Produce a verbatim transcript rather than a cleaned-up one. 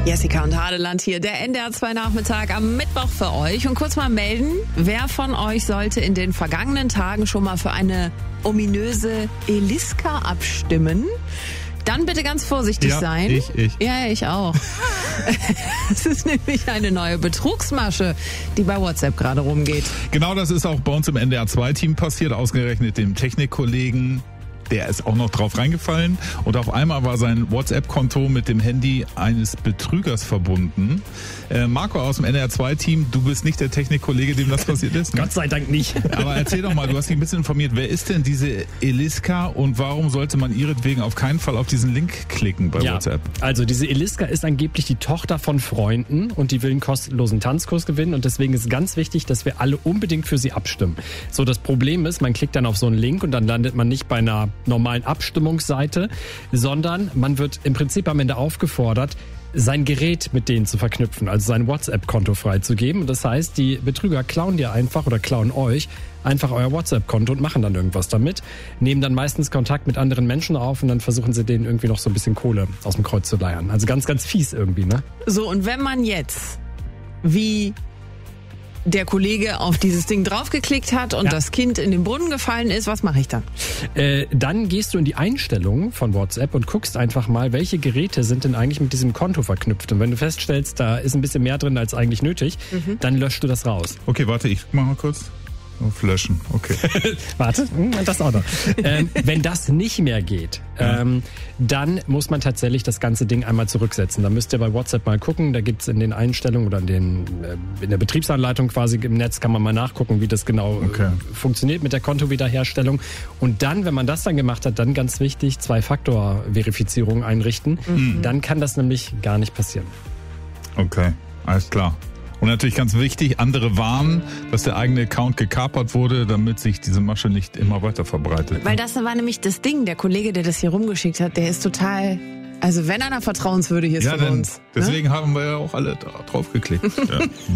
Jessica und Hadeland hier, der N D R zwei Nachmittag am Mittwoch für euch. Und kurz mal melden, wer von euch sollte in den vergangenen Tagen schon mal für eine ominöse Eliska abstimmen? Dann bitte ganz vorsichtig ja, sein. ich, ich. Ja, ich auch. Es ist nämlich eine neue Betrugsmasche, die bei WhatsApp gerade rumgeht. Genau, das ist auch bei uns im N D R zwei Team passiert, ausgerechnet dem Technikkollegen. Der ist auch noch drauf reingefallen und auf einmal war sein WhatsApp-Konto mit dem Handy eines Betrügers verbunden. Äh, Marco aus dem N D R zwei Team, du bist nicht der Technikkollege, dem das passiert ist, ne? Gott sei Dank nicht. Aber erzähl doch mal, du hast dich ein bisschen informiert. Wer ist denn diese Eliska und warum sollte man ihretwegen auf keinen Fall auf diesen Link klicken bei ja, WhatsApp? Also diese Eliska ist angeblich die Tochter von Freunden und die will einen kostenlosen Tanzkurs gewinnen und deswegen ist ganz wichtig, dass wir alle unbedingt für sie abstimmen. So, das Problem ist, man klickt dann auf so einen Link und dann landet man nicht bei einer normalen Abstimmungsseite, sondern man wird im Prinzip am Ende aufgefordert, sein Gerät mit denen zu verknüpfen, also sein WhatsApp-Konto freizugeben. Und das heißt, die Betrüger klauen dir einfach oder klauen euch einfach euer WhatsApp-Konto und machen dann irgendwas damit, nehmen dann meistens Kontakt mit anderen Menschen auf und dann versuchen sie denen irgendwie noch so ein bisschen Kohle aus dem Kreuz zu leiern. Also ganz, ganz fies irgendwie, ne? So, und wenn man jetzt wie der Kollege auf dieses Ding draufgeklickt hat und ja. das Kind in den Brunnen gefallen ist, was mache ich dann? Äh, dann gehst du in die Einstellungen von WhatsApp und guckst einfach mal, welche Geräte sind denn eigentlich mit diesem Konto verknüpft. Und wenn du feststellst, da ist ein bisschen mehr drin als eigentlich nötig, mhm. dann löschst du das raus. Okay, warte, ich mach mal kurz. Auf Löschen, okay. Warte, das auch noch. Ähm, wenn das nicht mehr geht, ähm, dann muss man tatsächlich das ganze Ding einmal zurücksetzen. Da müsst ihr bei WhatsApp mal gucken. Da gibt's in den Einstellungen oder in, den, äh, in der Betriebsanleitung quasi im Netz kann man mal nachgucken, wie das genau okay. äh, funktioniert mit der Kontowiederherstellung. Und dann, wenn man das dann gemacht hat, dann ganz wichtig, Zwei-Faktor-Verifizierung einrichten. Mhm. Dann kann das nämlich gar nicht passieren. Okay, alles klar. Und natürlich ganz wichtig, andere warnen, dass der eigene Account gekapert wurde, damit sich diese Masche nicht immer weiter verbreitet. Weil das war nämlich das Ding, der Kollege, der das hier rumgeschickt hat, der ist total, also wenn einer vertrauenswürdig ist ja, von uns. Deswegen ne? haben wir ja auch alle drauf geklickt. Ja.